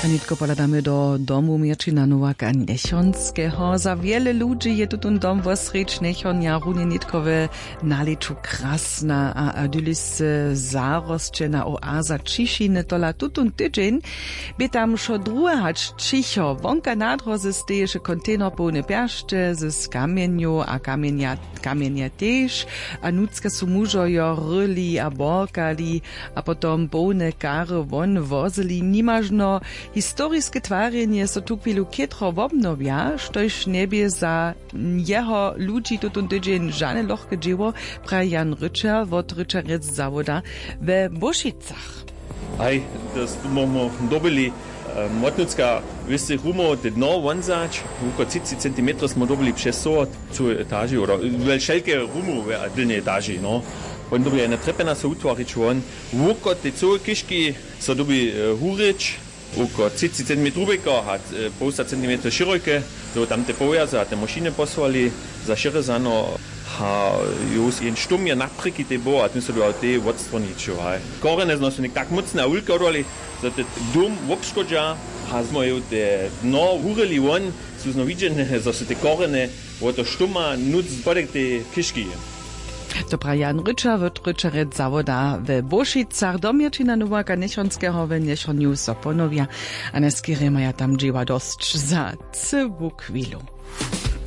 Nitko poladamy do domu Mirčina Nowaka Nešonského. Za wiele ludzi je tutun dom wosreć Nešonja runie nitkowe naliczu krasna a idylis zarosčena oaza Čišiny tola tutun tydzień. By tam šo druhe hać Čicho wonka nadro ze steješe kontener pełne piaszcze z kamieniu a kamienia też a nucka su mužojo ryli a borkali a potom pełne kary won wozili nimażno historiskie twarjenje so tu chwilu kietro obnowia, štož nebie za jeho ludzi tutun tydzień żane lochke dzieło, praje Jan Ryczer, wot Ryczerec zawoda we Bošicach. Aj, das możemy dobili motnucka, wiecie, rumo te dno wonzać, oko 30 cm smo dobili przez so zu etaži, oder welšelke rumu v dilnej etaži, no. On dobili jedna trepena so utvorić von, oko te całe kiški so dobili hurić, oko 30 cm rubeka, hat posta cm široke, so tam te pojaza, te mašine poslali za širezano, ha już jen štum je napriki te bo, a tu so do te odstronić, haj. Korene smo nek tak mocne ulke odvali, za te dom obškodža, ha smo ju te dno hurili von, so smo vidjene, za se te korene od štuma nuc podek te kiški. Dobra, Jan Ryczer, wot Ryczerec zawoda w Bošicach, do Mirčina Nowaka Nešonského w Nešonju so ponowia, a neskierema ja tam dzieła dość za cywu chwilu.